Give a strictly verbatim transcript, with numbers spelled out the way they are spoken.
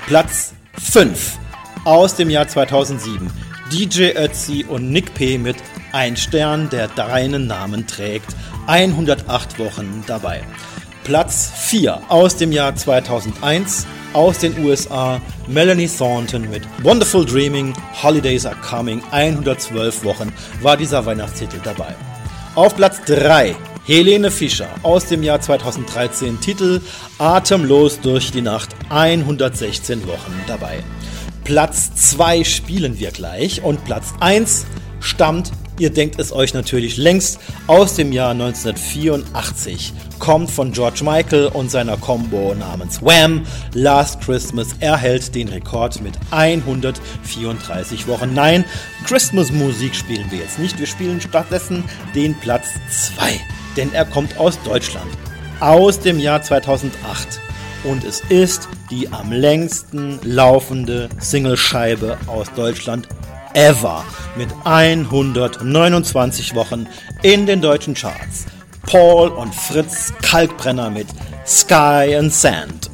Platz fünf aus dem Jahr zweitausendsieben. D J Ötzi und Nick P. mit Ein Stern, der deinen Namen trägt. hundertacht Wochen dabei. Platz vier aus dem Jahr zweitausendeins. Aus den U S A. Melanie Thornton mit Wonderful Dreaming, Holidays Are Coming. hundertzwölf Wochen war dieser Weihnachtstitel dabei. Auf Platz drei. Helene Fischer aus dem Jahr zweitausenddreizehn. Titel Atemlos durch die Nacht. hundertsechzehn Wochen dabei. Platz zwei spielen wir gleich und Platz eins stammt, ihr denkt es euch natürlich längst, aus dem Jahr neunzehnhundertvierundachtzig. Kommt von George Michael und seiner Combo namens Wham! Last Christmas erhält den Rekord mit hundertvierunddreißig Wochen. Nein, Christmas-Musik spielen wir jetzt nicht, wir spielen stattdessen den Platz zwei, denn er kommt aus Deutschland, aus dem Jahr zweitausendacht. Und es ist die am längsten laufende Singlescheibe aus Deutschland ever mit hundertneunundzwanzig Wochen in den deutschen Charts. Paul und Fritz Kalkbrenner mit Sky and Sand.